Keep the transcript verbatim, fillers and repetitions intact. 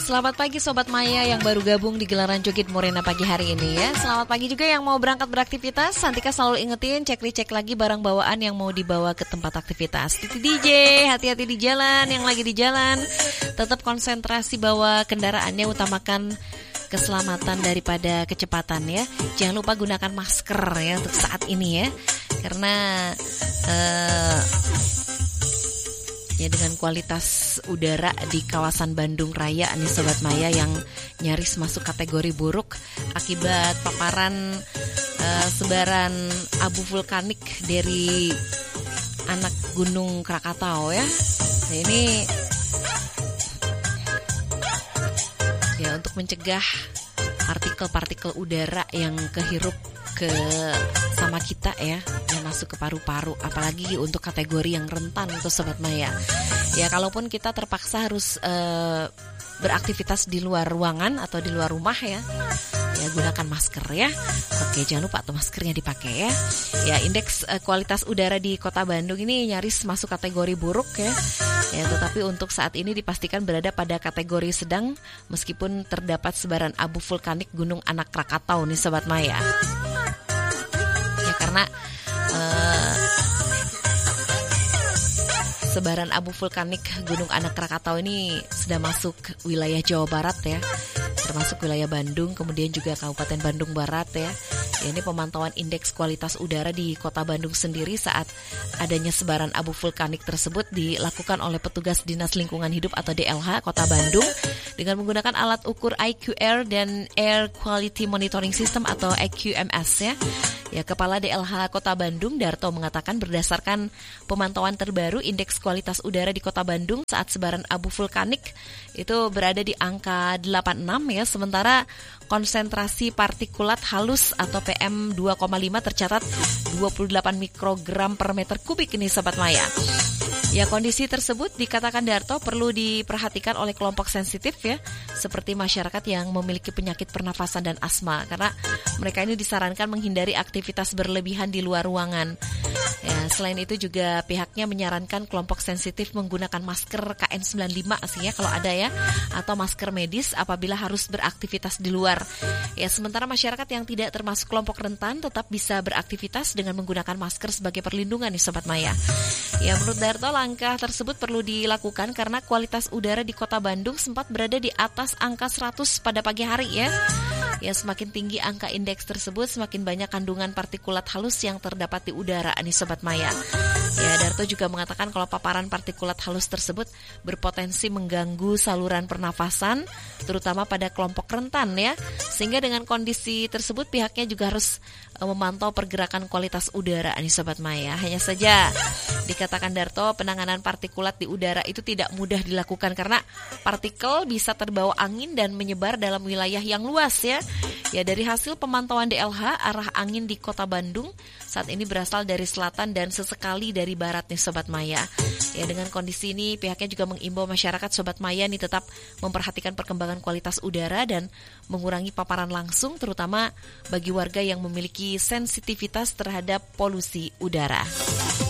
Selamat pagi Sobat Maya yang baru gabung di gelaran Joget Morena pagi hari ini ya. Selamat pagi juga yang mau berangkat beraktivitas. Santika selalu ingetin cek-cek lagi barang bawaan yang mau dibawa ke tempat aktivitas. Titi D J, hati-hati di jalan, yang lagi di jalan tetap konsentrasi bawa kendaraannya, utamakan keselamatan daripada kecepatan ya. Jangan lupa gunakan masker ya untuk saat ini ya. Karena uh, ya dengan kualitas udara di kawasan Bandung Raya nih Sobat Maya yang nyaris masuk kategori buruk akibat paparan uh, sebaran abu vulkanik dari anak Gunung Krakatau ya. Nah, ini ya untuk mencegah partikel-partikel udara yang kehirup ke sama kita ya, yang masuk ke paru-paru, apalagi untuk kategori yang rentan untuk Sobat Maya. Ya kalaupun kita terpaksa harus uh, beraktivitas di luar ruangan atau di luar rumah ya, ya gunakan masker ya. Oke, jangan lupa tuh maskernya dipakai ya. Ya indeks uh, kualitas udara di Kota Bandung ini nyaris masuk kategori buruk ya. Ya, tetapi untuk saat ini dipastikan berada pada kategori sedang meskipun terdapat sebaran abu vulkanik Gunung Anak Krakatau nih Sobat Maya. Ya karena uh, sebaran abu vulkanik Gunung Anak Krakatau ini sudah masuk wilayah Jawa Barat ya, termasuk wilayah Bandung, kemudian juga Kabupaten Bandung Barat ya. Ya, ini pemantauan indeks kualitas udara di Kota Bandung sendiri saat adanya sebaran abu vulkanik tersebut dilakukan oleh petugas Dinas Lingkungan Hidup atau D L H Kota Bandung dengan menggunakan alat ukur I Q R dan Air Quality Monitoring System atau A Q M S ya. Ya, Kepala D L H Kota Bandung Darto mengatakan berdasarkan pemantauan terbaru indeks kualitas udara di Kota Bandung saat sebaran abu vulkanik itu berada di angka delapan puluh enam ya, sementara konsentrasi partikulat halus atau P M dua koma lima tercatat dua puluh delapan mikrogram per meter kubik ini Sobat Maya. Ya, kondisi tersebut dikatakan Darto perlu diperhatikan oleh kelompok sensitif ya, seperti masyarakat yang memiliki penyakit pernafasan dan asma, karena mereka ini disarankan menghindari aktivitas berlebihan di luar ruangan. Ya, selain itu juga pihaknya menyarankan kelompok sensitif menggunakan masker K N sembilan puluh lima sih ya kalau ada ya, atau masker medis apabila harus beraktivitas di luar. Ya, sementara masyarakat yang tidak termasuk kelompok rentan tetap bisa beraktivitas dengan menggunakan masker sebagai perlindungan nih Sobat Maya. Ya, menurut Darto langkah tersebut perlu dilakukan karena kualitas udara di Kota Bandung sempat berada di atas angka seratus pada pagi hari ya. Ya, semakin tinggi angka indeks tersebut, semakin banyak kandungan partikulat halus yang terdapat di udara nih Sobat Maya. Ya, Darto juga mengatakan kalau paparan partikulat halus tersebut berpotensi mengganggu saluran pernafasan, terutama pada kelompok rentan ya. Sehingga dengan kondisi tersebut pihaknya juga harus uh, memantau pergerakan kualitas udara nih Sobat Maya. Hanya saja dikatakan Darto, penanganan partikulat di udara itu tidak mudah dilakukan karena partikel bisa terbawa angin dan menyebar dalam wilayah yang luas ya. Ya, dari hasil pemantauan D L H, arah angin di Kota Bandung saat ini berasal dari selatan dan sesekali dari barat nih Sobat Maya. Ya, dengan kondisi ini pihaknya juga mengimbau masyarakat Sobat Maya nih tetap memperhatikan perkembangan kualitas udara dan mengurangi paparan langsung, terutama bagi warga yang memiliki sensitivitas terhadap polusi udara.